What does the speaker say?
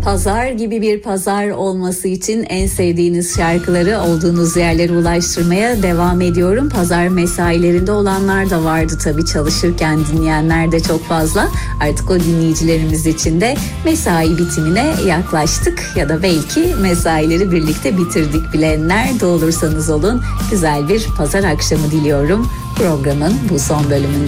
Pazar gibi bir pazar olması için en sevdiğiniz şarkıları olduğunuz yerlere ulaştırmaya devam ediyorum. Pazar mesailerinde olanlar da vardı tabii, çalışırken dinleyenler de çok fazla. Artık o dinleyicilerimiz için de mesai bitimine yaklaştık ya da belki mesaileri birlikte bitirdik bilenler de olursanız olun. Güzel bir pazar akşamı diliyorum programın bu son bölümünde.